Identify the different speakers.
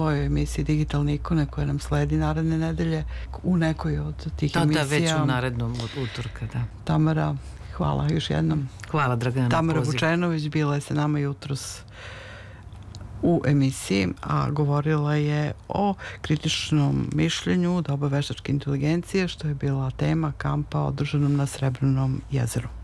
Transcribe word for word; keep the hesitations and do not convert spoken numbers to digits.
Speaker 1: svojoj emisiji Digitalne ikone koja nam sledi naredne nedelje u nekoj od tih
Speaker 2: da,
Speaker 1: emisija.
Speaker 2: Da, već u narednom utorka, da.
Speaker 1: Tamara, hvala još jednom.
Speaker 2: Hvala, Dragana, na
Speaker 1: Tamara
Speaker 2: pozivu.
Speaker 1: Vučenović bila je sa nama jutros u emisiji, a govorila je o kritičnom mišljenju doba veštačke inteligencije, što je bila tema kampa održanom na Srebrnom jezeru.